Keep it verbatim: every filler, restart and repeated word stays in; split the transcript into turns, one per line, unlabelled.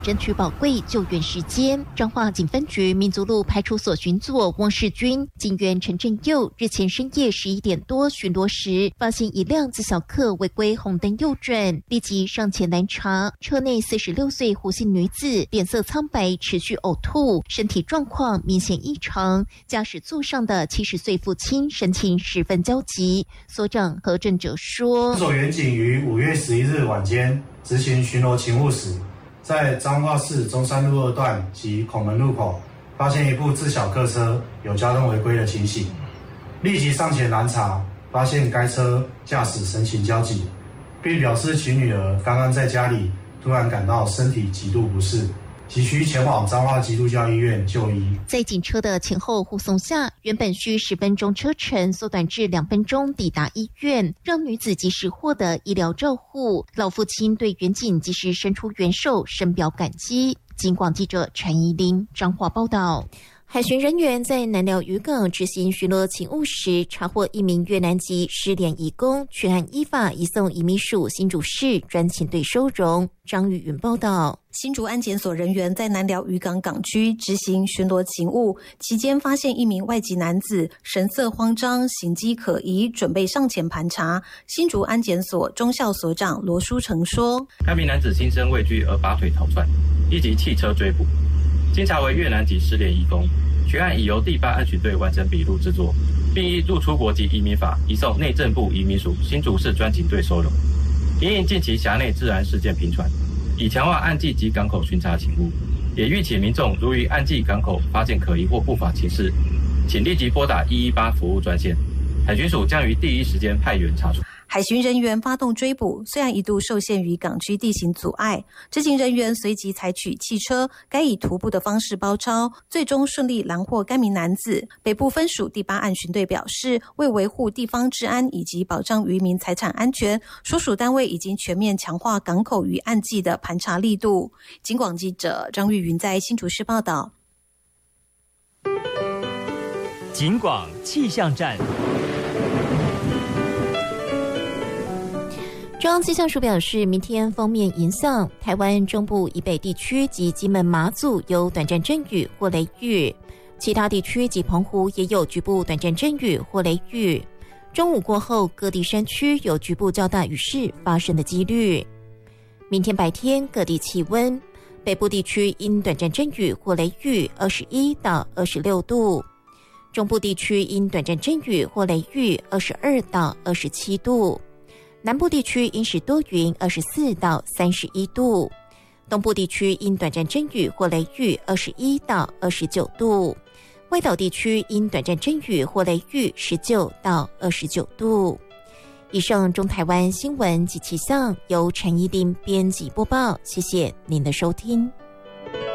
争取宝贵救援时间。彰化警分局民族路派出所巡佐汪世军、警员陈振佑日前深夜十一点多巡逻时，发现一辆自小客违规红灯右转，立即上前拦查。车内四十六岁胡姓女子脸色苍白，持续呕吐，身体状况明显异常。驾驶座上的七十岁父亲神情十分焦急。所长何正哲说：
所员警于五月十一日晚间执行巡逻勤务时，在彰化市中山路二段及孔门路口发现一部自小客车有交通违规的情形，立即上前拦查，发现该车驾驶神情焦急，并表示其女儿刚刚在家里突然感到身体极度不适，急需前往彰化基督教医院就医。
在警车的前后护送下，原本需十分钟车程缩短至两分钟抵达医院，让女子及时获得医疗照护。老父亲对员警及时伸出援手深表感激。警广记者陈怡玲彰化报道。海巡人员在南寮渔港执行巡逻勤务时，查获一名越南籍失联移工，全案依法移送移民署新竹市专勤队收容。张玉云报道。
新竹安检所人员在南寮渔港港区执行巡逻勤务期间，发现一名外籍男子神色慌张，行迹可疑，准备上前盘查。新竹安检所中校所长罗书成说：
该名男子心生畏惧而拔腿逃窜，立即弃车追捕。经查为越南籍失联移工，全案已由第八安巡队完成笔录制作，并依入出国籍移民法移送内政部移民署新竹市专勤队收容。因应近期辖内治安事件频传，以强化岸际及港口巡查勤务，也吁请民众如于岸际港口发现可疑或不法情事，请立即拨打一一八服务专线，海巡署将于第一时间派员查处。
海巡人员发动追捕，虽然一度受限于港区地形阻碍，执勤人员随即采取汽车，该以徒步的方式包抄，最终顺利拦获该名男子。北部分署第八岸巡队表示，为维护地方治安以及保障渔民财产安全，所属单位已经全面强化港口与岸际的盘查力度。警广记者张玉云在新竹市报道。
警广气象站。
中央气象署表示，明天锋面影响台湾中部以北地区及金门马祖有短暂阵雨或雷雨，其他地区及澎湖也有局部短暂阵雨或雷雨。中午过后，各地山区有局部较大雨势发生的几率。明天白天各地气温，北部地区因短暂阵雨或雷雨二十一到二十六度，中部地区因短暂阵雨或雷雨二十二到二十七度。南部地区因时多云，二十四到三十一度；东部地区因短暂阵雨或雷雨，二十一到二十九度；外岛地区因短暂阵雨或雷雨，十九到二十九度。以上中台湾新闻及气象由陈怡玲编辑播报，谢谢您的收听。